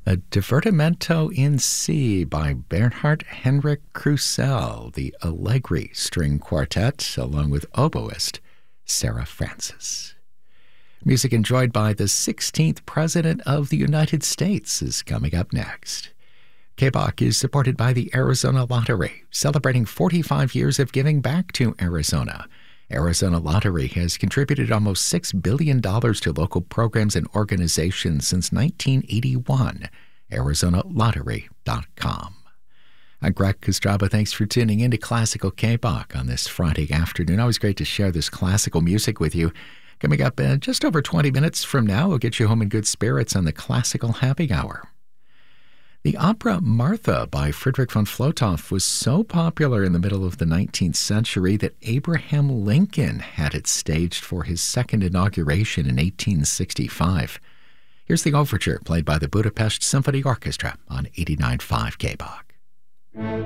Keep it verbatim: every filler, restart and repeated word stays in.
A Divertimento in C by Bernhard Henrik Krusell, the Allegri String Quartet, along with oboist Sarah Francis. Music enjoyed by the sixteenth President of the United States is coming up next. K B O C is supported by the Arizona Lottery, celebrating forty-five years of giving back to Arizona. Arizona Lottery has contributed almost six billion dollars to local programs and organizations since nineteen eighty-one. Arizona Lottery dot com. I'm Greg Kostraba. Thanks for tuning in to Classical K B O C on this Friday afternoon. Always great to share this classical music with you. Coming up in just over twenty minutes from now, we'll get you home in good spirits on the Classical Happy Hour. The opera Martha by Friedrich von Flotow was so popular in the middle of the nineteenth century that Abraham Lincoln had it staged for his second inauguration in eighteen sixty-five. Here's the overture played by the Budapest Symphony Orchestra on eighty-nine point five K B O C.